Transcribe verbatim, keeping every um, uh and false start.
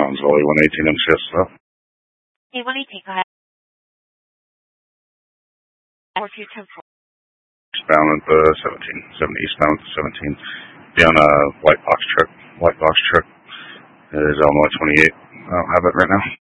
Mountains Valley, one eighteen M C S stuff. A one eighteen, go ahead. four two ten four. Eastbound at the seventeen, seventy eastbound at the seventeen. Be on a white box truck, white box truck. It is Illinois twenty-eight. I don't have it right now.